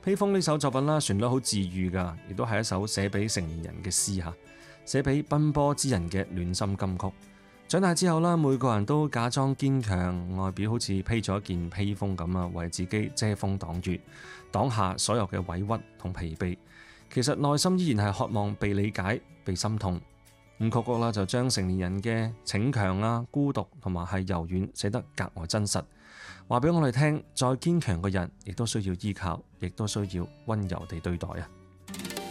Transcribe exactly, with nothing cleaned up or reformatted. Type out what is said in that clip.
披風呢首作品啦，旋律好治愈噶，亦都係一首寫俾成年人嘅詩吓，寫俾奔波之人嘅暖心金曲。長大之後啦，每個人都假裝堅強，外表好似披咗一件披風咁啊，為自己遮風擋雨，擋下所有嘅委屈同疲憊。其實內心依然係渴望被理解、被心痛。咁曲曲啦就將成年人嘅逞強啊、孤獨同埋係柔軟寫得格外真實，話俾我哋聽，再堅強嘅人亦都需要依靠，亦都需要溫柔地對待啊！